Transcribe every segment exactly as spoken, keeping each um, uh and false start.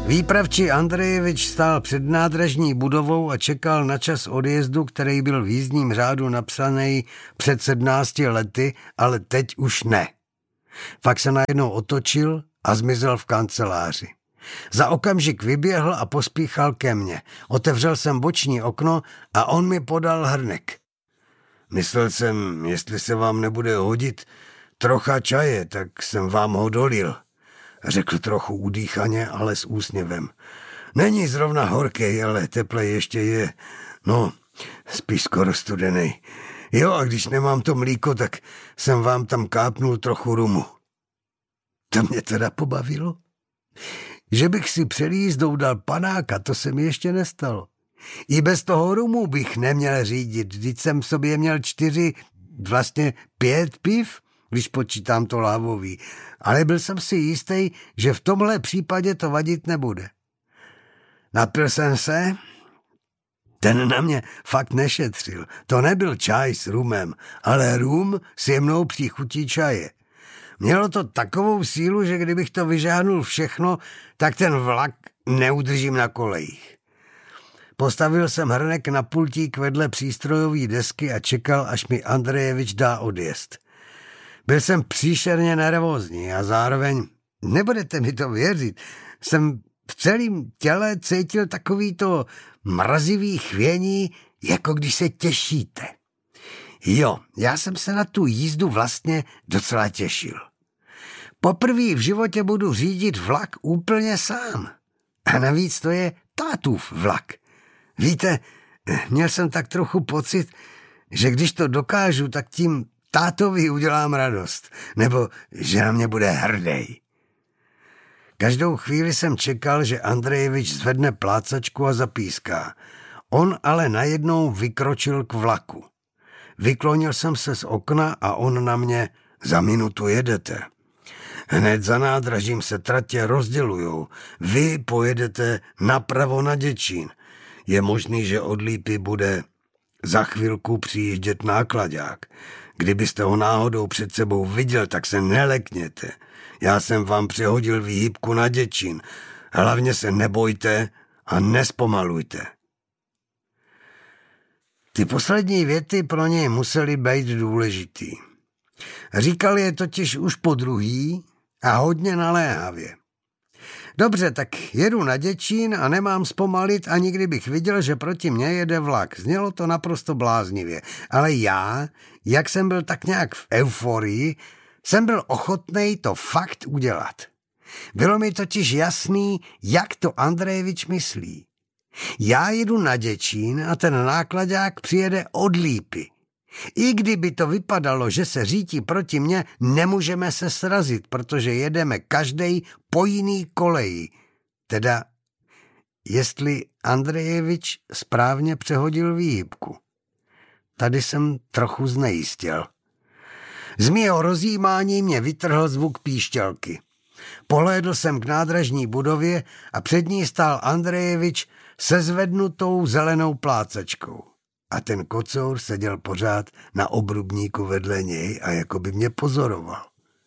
Výpravčí Andrejevič stál před nádražní budovou a čekal na čas odjezdu, který byl v jízdním řádu napsaný před sedmnácti lety, ale teď už ne. Pak se najednou otočil a zmizel v kanceláři. Za okamžik vyběhl a pospíchal ke mně. Otevřel jsem boční okno a on mi podal hrnek. Myslel jsem, jestli se vám nebude hodit trocha čaje, tak jsem vám ho dolil. Řekl trochu udýchaně, ale s úsměvem. Není zrovna horkej, ale teplej ještě je. No, spíš skoro studenej. Jo, a když nemám to mlíko, tak jsem vám tam kápnul trochu rumu. To mě teda pobavilo. Že bych si před jízdou dal panáka, to se mi ještě nestalo. I bez toho rumu bych neměl řídit, vždyť jsem v sobě měl čtyři, vlastně pět piv, když počítám to lávový, ale byl jsem si jistý, že v tomhle případě to vadit nebude. Napil jsem se, ten na mě fakt nešetřil. To nebyl čaj s rumem, ale rum s jemnou příchutí čaje. Mělo to takovou sílu, že kdybych to vyžáhnul všechno, tak ten vlak neudržím na kolejích. Postavil jsem hrnek na pultík vedle přístrojové desky a čekal, až mi Andrejevič dá odjezd. Byl jsem příšerně nervózní a zároveň, nebudete mi to věřit, jsem v celém těle cítil takový to mrazivý chvění, jako když se těšíte. Jo, já jsem se na tu jízdu vlastně docela těšil. Poprvé v životě budu řídit vlak úplně sám. A navíc to je tátův vlak. Víte, měl jsem tak trochu pocit, že když to dokážu, tak tím tátovi udělám radost, nebo že na mě bude hrdej. Každou chvíli jsem čekal, že Andrejevič zvedne plácačku a zapíská. On ale najednou vykročil k vlaku. Vyklonil jsem se z okna a on na mě: za minutu jedete. Hned za nádražím se tratě rozdělujou. Vy pojedete napravo na Děčín. Je možný, že od Lípy bude za chvilku přijíždět náklaďák. Kdybyste ho náhodou před sebou viděl, tak se nelekněte. Já jsem vám přehodil výhybku na Děčín. Hlavně se nebojte a nespomalujte. Ty poslední věty pro něj musely být důležitý. Říkal je totiž už po druhý a hodně naléhavě. Dobře, tak jedu na Děčín a nemám zpomalit, ani kdybych viděl, že proti mně jede vlak. Znělo to naprosto bláznivě. Ale já, jak jsem byl tak nějak v euforii, jsem byl ochotnej to fakt udělat. Bylo mi totiž jasný, jak to Andrejevič myslí. Já jedu na Děčín a ten náklaďák přijede od Lípy. I kdyby to vypadalo, že se řítí proti mně, nemůžeme se srazit, protože jedeme každej po jiný koleji. Teda, jestli Andrejevič správně přehodil výhybku. Tady jsem trochu znejistěl. Z mého rozjímání mě vytrhl zvuk píšťalky. Pohlédl jsem k nádražní budově a před ní stál Andrejevič se zvednutou zelenou plácačkou. A ten kocour seděl pořád na obrubníku vedle něj a jako by mě pozoroval.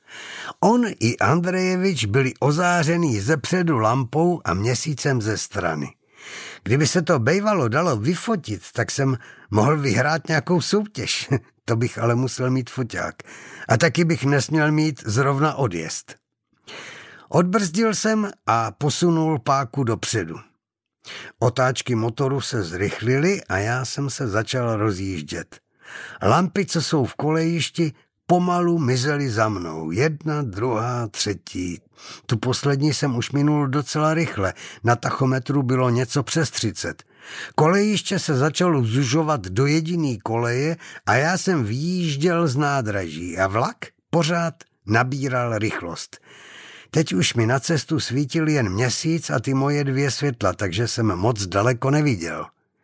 On i Andrejevič byli ozářený zepředu lampou a měsícem ze strany. Kdyby se to bejvalo dalo vyfotit, tak jsem mohl vyhrát nějakou soutěž. To bych ale musel mít foťák. A taky bych nesměl mít zrovna odjezd. Odbrzdil jsem a posunul páku dopředu. Otáčky motoru se zrychlily a já jsem se začal rozjíždět. Lampy, co jsou v kolejišti, pomalu mizely za mnou. Jedna, druhá, třetí. Tu poslední jsem už minul docela rychle. Na tachometru bylo něco přes třicet. Kolejiště se začalo zužovat do jediný koleje a já jsem vyjížděl z nádraží a vlak pořád nabíral rychlost. Teď už mi na cestu svítil jen měsíc a ty moje dvě světla, takže jsem moc daleko neviděl.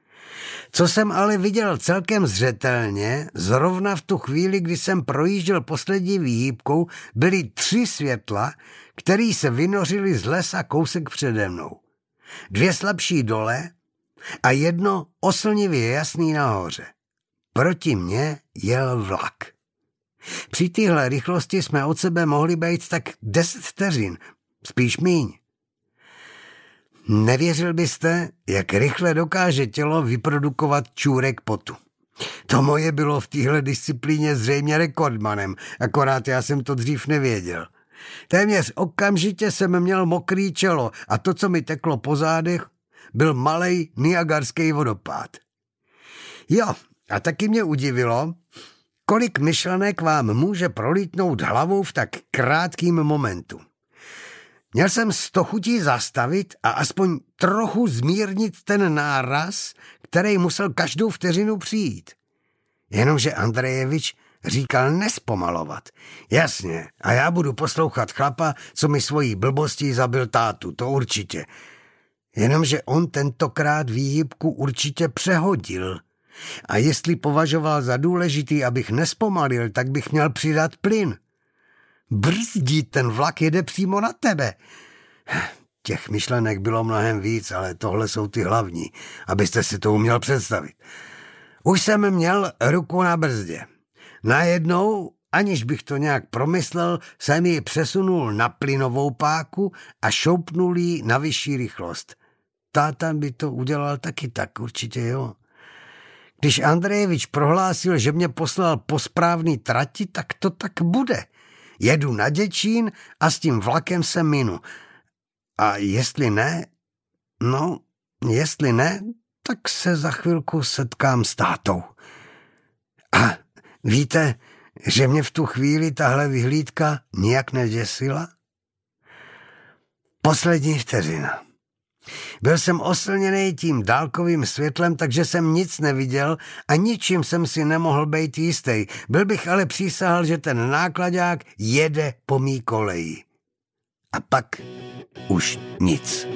Co jsem ale viděl celkem zřetelně, zrovna v tu chvíli, kdy jsem projížděl poslední výhybkou, byly tři světla, které se vynořily z lesa kousek přede mnou. Dvě slabší dole a jedno oslnivě jasný nahoře. Proti mně jel vlak. Při téhle rychlosti jsme od sebe mohli být tak deset vteřin, spíš míň. Nevěřil byste, jak rychle dokáže tělo vyprodukovat čůrek potu. To moje bylo v téhle disciplíně zřejmě rekordmanem, akorát já jsem to dřív nevěděl. Téměř okamžitě jsem měl mokrý čelo a to, co mi teklo po zádech, byl malej niagarský vodopád. Jo, a taky mě udivilo, kolik myšlenek vám může prolítnout hlavou v tak krátkým momentu. Měl jsem sto chutí zastavit a aspoň trochu zmírnit ten náraz, který musel každou vteřinu přijít. Jenomže Andrejevič říkal nespomalovat. Jasně, a já budu poslouchat chlapa, co mi svojí blbostí zabil tátu, to určitě. Jenomže on tentokrát výhybku určitě přehodil. A jestli považoval za důležitý, abych nespomalil, tak bych měl přidat plyn. Brzdí, ten vlak jede přímo na tebe. Těch myšlenek bylo mnohem víc, ale tohle jsou ty hlavní, abyste si to uměl představit. Už jsem měl ruku na brzdě. Najednou, aniž bych to nějak promyslel, jsem ji přesunul na plynovou páku a šoupnul ji na vyšší rychlost. Táta by to udělal taky tak, určitě jo. Když Andrejevič prohlásil, že mě poslal po správný trati, tak to tak bude. Jedu na Děčín a s tím vlakem se minu. A jestli ne, no, jestli ne, tak se za chvilku setkám s tátou. A víte, že mě v tu chvíli tahle vyhlídka nijak neděsila? Poslední vteřina. Byl jsem oslněný tím dálkovým světlem, takže jsem nic neviděl a ničím jsem si nemohl být jistý. Byl bych ale přísahal, že ten nákladák jede po mý koleji. A pak už nic.